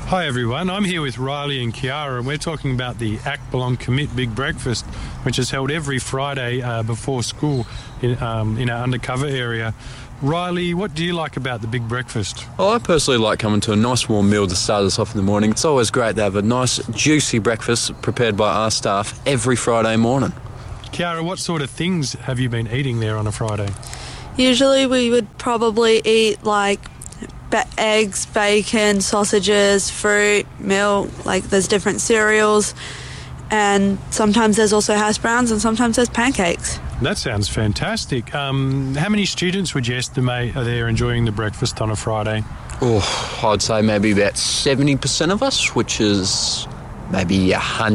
Hi everyone, I'm here with Riley and Kiara and we're talking about the Act Belong Commit Big Breakfast, which is held every Friday before school in our undercover area. Riley, what do you like about the big breakfast? Well, I personally like coming to a nice warm meal to start us off in the morning. It's always great to have a nice juicy breakfast prepared by our staff every Friday morning. Kiara, what sort of things have you been eating there on a Friday? Usually we would probably eat like eggs, bacon, sausages, fruit, milk, like there's different cereals, and sometimes there's also hash browns and sometimes there's pancakes. That sounds fantastic. How many students would you estimate are there enjoying the breakfast on a Friday? Oh, I'd say maybe about 70% of us, which is maybe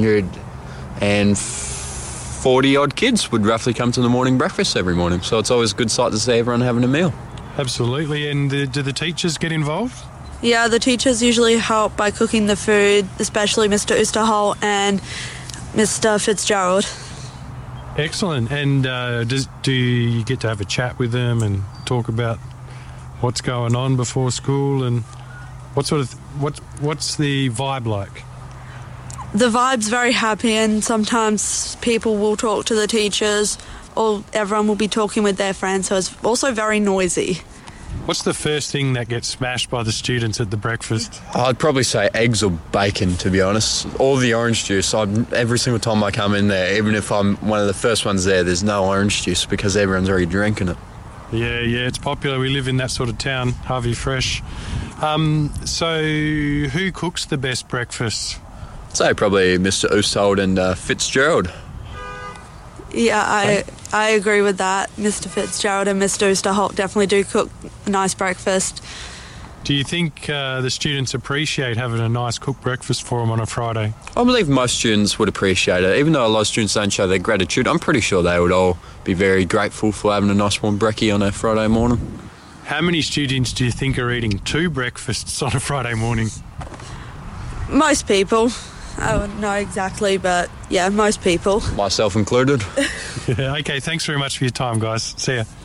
140 odd kids would roughly come to the morning breakfast every morning. So it's always a good sight to see everyone having a meal. Absolutely. And do the teachers get involved? Yeah, the teachers usually help by cooking the food, especially Mr. Oosterholt and Mr. Fitzgerald. Excellent. And do you get to have a chat with them and talk about what's going on before school, and what's the vibe like? The vibe's very happy, and sometimes people will talk to the teachers or everyone will be talking with their friends, so it's also very noisy. What's the first thing that gets smashed by the students at the breakfast? I'd probably say eggs or bacon, to be honest. Or the orange juice. Every single time I come in there, even if I'm one of the first ones there's no orange juice because everyone's already drinking it. Yeah, it's popular. We live in that sort of town, Harvey Fresh. So who cooks the best breakfast? I'd say probably Mr. Oosterholt and Fitzgerald. Yeah, I agree with that. Mr. Fitzgerald and Mr. Oosterholt definitely do cook a nice breakfast. Do you think the students appreciate having a nice cooked breakfast for them on a Friday? I believe most students would appreciate it. Even though a lot of students don't show their gratitude, I'm pretty sure they would all be very grateful for having a nice warm brekkie on a Friday morning. How many students do you think are eating 2 breakfasts on a Friday morning? Most people. I wouldn't know exactly, but yeah, most people. Myself included. Okay, thanks very much for your time, guys. See ya.